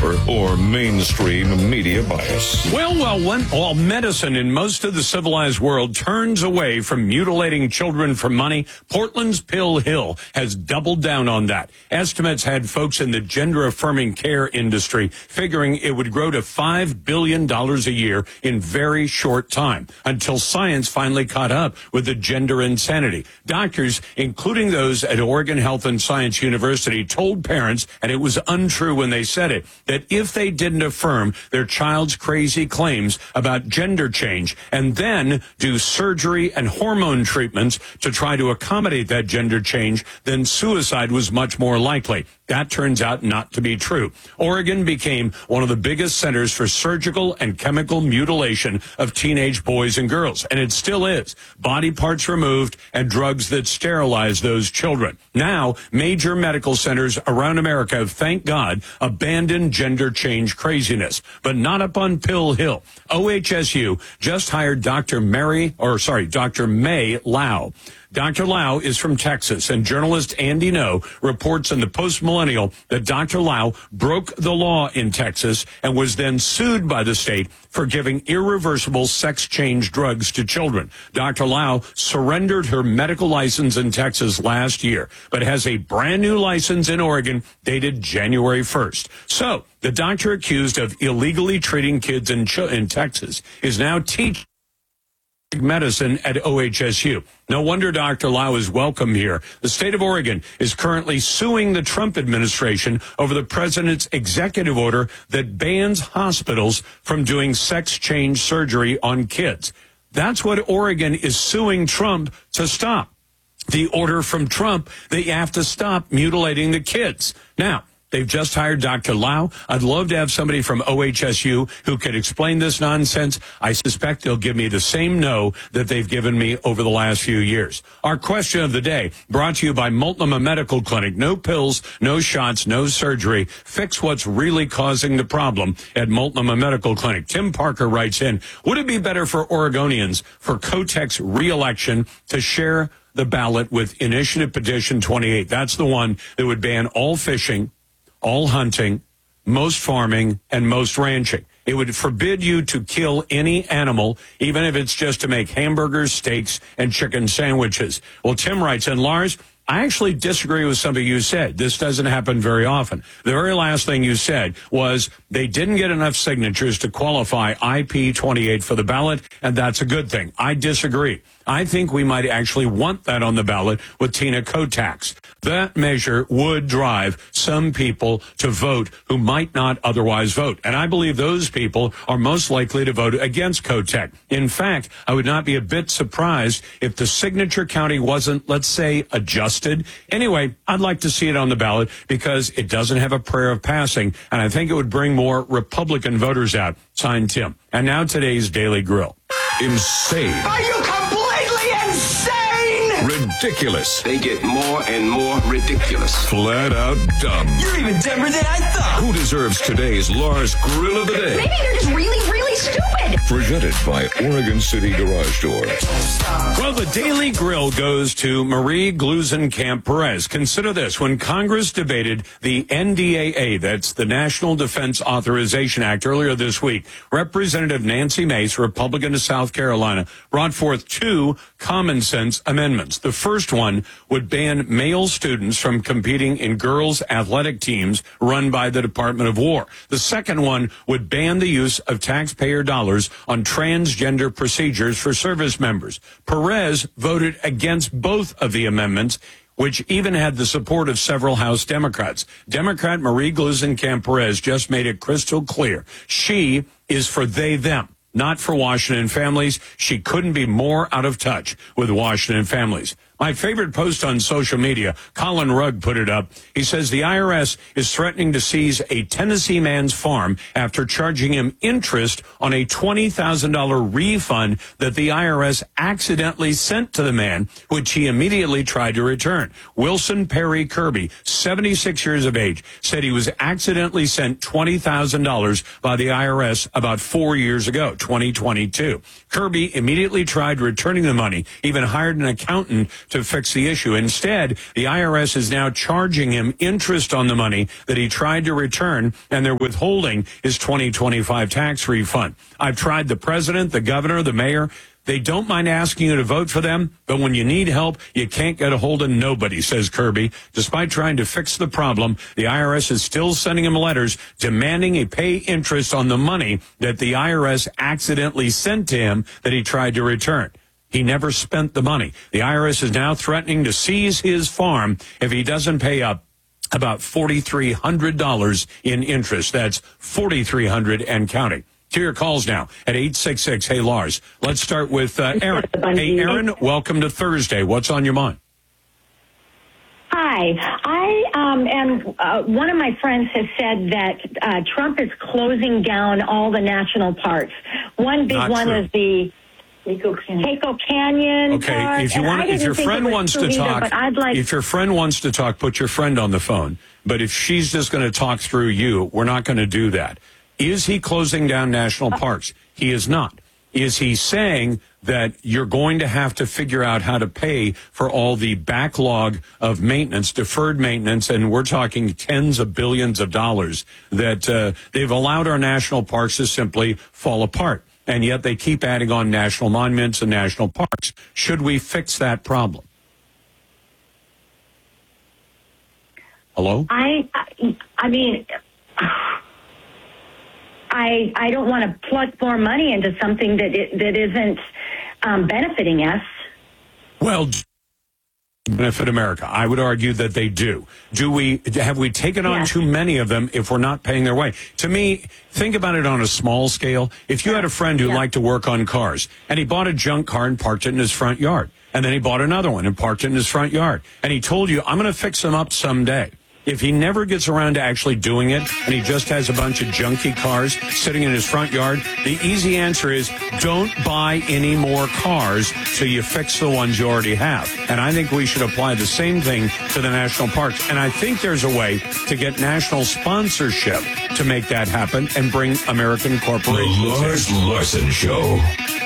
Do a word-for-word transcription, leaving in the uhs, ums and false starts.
or, or mainstream media bias. Well, well, when, while medicine in most of the civilized world turns away from mutilating children for money, Portland's Pill Hill has doubled down on that. Estimates had folks in the gender-affirming care industry figuring it would grow to five billion dollars a year in very short time, until science finally caught up with the gender insanity. Doctors, including those at Oregon Health and Science University, told parents, and it was untrue when they said it, that if they didn't affirm their child's crazy claims about gender change and then do surgery and hormone treatments to try to accommodate that gender change, then suicide was much more likely. That turns out not to be true. Oregon became one of the biggest centers for surgical and chemical mutilation of teenage boys and girls, and it still is. Body parts removed and drugs that sterilize those children. Now, major medical centers around America have, thank God, abandoned gender change craziness, but not up on Pill Hill. O H S U just hired Doctor Mary, or sorry, Doctor May Lau. Doctor Lau is from Texas, and journalist Andy No reports in the Post-Millennial that Doctor Lau broke the law in Texas and was then sued by the state for giving irreversible sex-change drugs to children. Doctor Lau surrendered her medical license in Texas last year, but has a brand-new license in Oregon dated January first. So, the doctor accused of illegally treating kids in, ch- in Texas is now teaching medicine at O H S U. No wonder Doctor Lau is welcome here. The state of Oregon is currently suing the Trump administration over the president's executive order that bans hospitals from doing sex change surgery on kids. That's what Oregon is suing Trump to stop. The order from Trump that you have to stop mutilating the kids. Now, they've just hired Doctor Lau. I'd love to have somebody from O H S U who could explain this nonsense. I suspect they'll give me the same no that they've given me over the last few years. Our question of the day, brought to you by Multnomah Medical Clinic. No pills, no shots, no surgery. Fix what's really causing the problem at Multnomah Medical Clinic. Tim Parker writes in, would it be better for Oregonians for Kotek's re-election to share the ballot with Initiative Petition twenty-eight? That's the one that would ban all fishing, all hunting, most farming, and most ranching. It would forbid you to kill any animal, even if it's just to make hamburgers, steaks, and chicken sandwiches. Well, Tim writes, and Lars, I actually disagree with something you said. This doesn't happen very often. The very last thing you said was they didn't get enough signatures to qualify I P twenty-eight for the ballot, and that's a good thing. I disagree. I think we might actually want that on the ballot with Tina Kotek. That measure would drive some people to vote who might not otherwise vote. And I believe those people are most likely to vote against Kotek. In fact, I would not be a bit surprised if the signature counting wasn't, let's say, adjusted. Anyway, I'd like to see it on the ballot because it doesn't have a prayer of passing, and I think it would bring more Republican voters out. Signed, Tim. And now today's Daily Grill. Insane. Are you completely insane? Ridiculous. They get more and more ridiculous. Flat out dumb. You're even dumber than I thought. Who deserves today's Lars Grill of the Day? Maybe they're just really, really stupid. Presented by Oregon City Garage Door. Well, the Daily Grill goes to Marie Gluesenkamp Perez. Consider this. When Congress debated the N D A A, that's the National Defense Authorization Act, earlier this week, Representative Nancy Mace, Republican of South Carolina, brought forth two common sense amendments. The first one would ban male students from competing in girls' athletic teams run by the Department of War. The second one would ban the use of taxpayer dollars on transgender procedures for service members. Perez voted against both of the amendments, which even had the support of several House Democrats. Democrat Marie Gluesenkamp Perez just made it crystal clear. She is for they, them, not for Washington families. She couldn't be more out of touch with Washington families. My favorite post on social media, Colin Rugg put it up. He says the I R S is threatening to seize a Tennessee man's farm after charging him interest on a twenty thousand dollars refund that the I R S accidentally sent to the man, which he immediately tried to return. Wilson Perry Kirby, seventy-six years of age, said he was accidentally sent twenty thousand dollars by the I R S about four years ago, twenty twenty-two. Kirby immediately tried returning the money, even hired an accountant to fix the issue. Instead, the I R S is now charging him interest on the money that he tried to return, and they're withholding his twenty twenty-five tax refund. I've tried the president, the governor, the mayor. They don't mind asking you to vote for them, but when you need help, you can't get a hold of nobody, says Kirby. Despite trying to fix the problem, the I R S is still sending him letters demanding he pay interest on the money that the I R S accidentally sent to him that he tried to return. He never spent the money. The I R S is now threatening to seize his farm if he doesn't pay up about four thousand three hundred dollars in interest. That's four thousand three hundred dollars and counting. To your calls now at eight six six, hey, Lars. Let's start with uh, Aaron. Hey, Aaron, welcome to Thursday. What's on your mind? Hi. I um, am, uh, one of my friends has said that uh, Trump is closing down all the national parks. One big Not one true. is the Keiko Canyon. Keiko Canyon Okay, Park, if you want, if your friend wants to talk, either, I'd like, if your friend wants to talk, put your friend on the phone. But if she's just going to talk through you, we're not going to do that. Is he closing down national parks? He is not. Is he saying that you're going to have to figure out how to pay for all the backlog of maintenance, deferred maintenance, and we're talking tens of billions of dollars that uh, they've allowed our national parks to simply fall apart, and yet they keep adding on national monuments and national parks. Should we fix that problem? Hello? I, I, I mean... I I don't want to plug more money into something that it, that isn't um, benefiting us. Well, benefit America. I would argue that they do. Do we have we taken on Yes. too many of them if we're not paying their way? To me, think about it on a small scale. If you had a friend who Yeah. liked to work on cars and he bought a junk car and parked it in his front yard, and then he bought another one and parked it in his front yard, and he told you, I'm going to fix them up someday. If he never gets around to actually doing it and he just has a bunch of junky cars sitting in his front yard, the easy answer is don't buy any more cars till you fix the ones you already have. And I think we should apply the same thing to the national parks. And I think there's a way to get national sponsorship to make that happen and bring American The corporations in. Lars Larson Show.